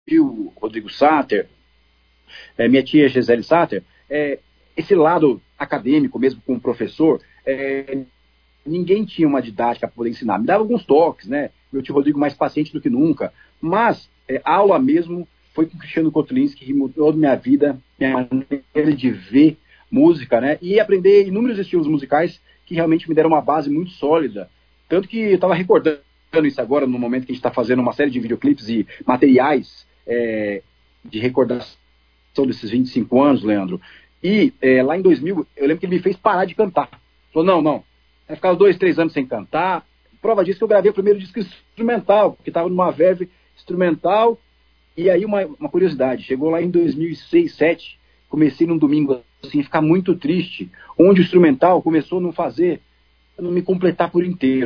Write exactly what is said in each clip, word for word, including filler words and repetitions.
tio Rodrigo Sater, é, minha tia Gisele Sater, é, esse lado acadêmico mesmo com o professor, é, ninguém tinha uma didática para poder ensinar. Me dava alguns toques, né? Meu tio Rodrigo mais paciente do que nunca, mas é, aula mesmo foi com o Cristiano Kotlinski, que mudou minha vida, minha maneira de ver música, né? E aprender inúmeros estilos musicais que realmente me deram uma base muito sólida. Tanto que eu estava recordando isso agora, no momento que a gente está fazendo uma série de videoclipes e materiais é, de recordação desses vinte e cinco anos, Leandro. E é, lá em dois mil, eu lembro que ele me fez parar de cantar. Falou, não, não, vai ficar dois, três anos sem cantar. Prova disso que eu gravei o primeiro disco instrumental, porque estava numa verve instrumental. E aí uma, uma curiosidade, chegou lá em dois mil e seis, dois mil e sete, comecei num domingo assim, a ficar muito triste, onde o instrumental começou a não fazer, a não me completar por inteiro.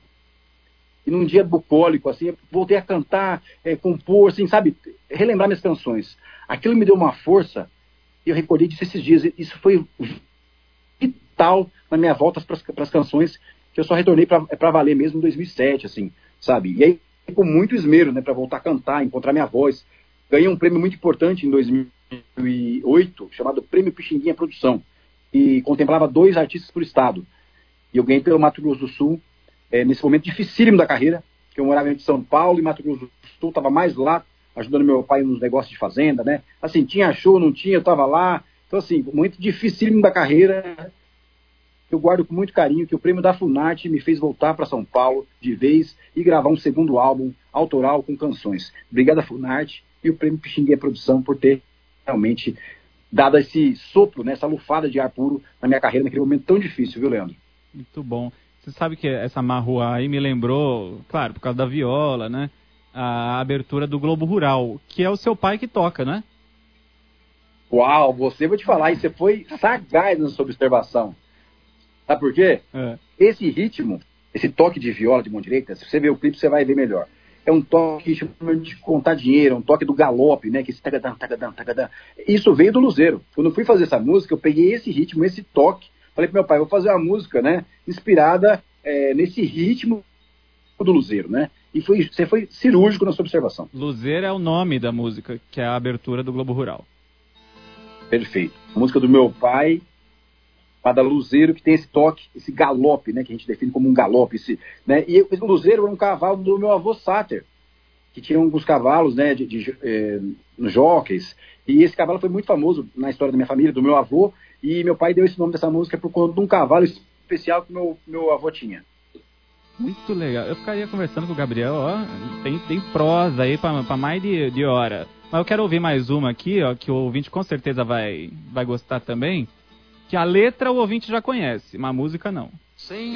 E num dia bucólico, assim, eu voltei a cantar, é, compor, assim, sabe, relembrar minhas canções. Aquilo me deu uma força, e eu recordei disso esses dias, isso foi vital na minha volta para as canções, que eu só retornei para valer mesmo em dois mil e sete, assim, sabe? E aí, com muito esmero, né, para voltar a cantar, encontrar minha voz. Ganhei um prêmio muito importante em dois mil e oito, chamado Prêmio Pixinguinha Produção, e contemplava dois artistas por estado. E eu ganhei pelo Mato Grosso do Sul, é, nesse momento dificílimo da carreira, que eu morava entre São Paulo e Mato Grosso do Sul, estava mais lá, ajudando meu pai nos negócios de fazenda, né? Assim, tinha show, não tinha, eu estava lá. Então, assim, momento dificílimo da carreira, eu guardo com muito carinho, que o prêmio da Funarte me fez voltar para São Paulo de vez e gravar um segundo álbum autoral com canções. Obrigado a Funarte e o prêmio Pixinguinha Produção por ter realmente dado esse sopro, né, essa lufada de ar puro na minha carreira naquele momento tão difícil, viu, Leandro? Muito bom. Você sabe que essa marrua aí me lembrou, claro, por causa da viola, né, a abertura do Globo Rural, que é o seu pai que toca, né? Uau, você, vou te falar, e você foi sagaz na sua observação. Sabe por quê? É. Esse ritmo, esse toque de viola de mão direita, se você ver o clipe, você vai ver melhor. É um toque de contar dinheiro, um toque do galope, né? Que esse tagadam, tagadam, tagadam. Isso veio do Luzeiro. Quando eu fui fazer essa música, eu peguei esse ritmo, esse toque, falei pro meu pai, vou fazer uma música, né? Inspirada é, nesse ritmo do Luzeiro, né? E foi, você foi cirúrgico na sua observação. Luzeiro é o nome da música, que é a abertura do Globo Rural. Perfeito. A música do meu pai, para Luzeiro, que tem esse toque, esse galope, né, que a gente define como um galope, esse, né, e o Luzeiro era um cavalo do meu avô Sater, que tinha alguns cavalos, né, de, de, eh, nos jockeys, e esse cavalo foi muito famoso na história da minha família, do meu avô, e meu pai deu esse nome dessa música por conta de um cavalo especial que meu, meu avô tinha. Muito legal. Eu ficaria conversando com o Gabriel, ó, tem, tem prosa aí para mais de, de hora. Mas eu quero ouvir mais uma aqui, ó, que o ouvinte com certeza vai, vai gostar também. Que a letra o ouvinte já conhece, mas a música não. Sim.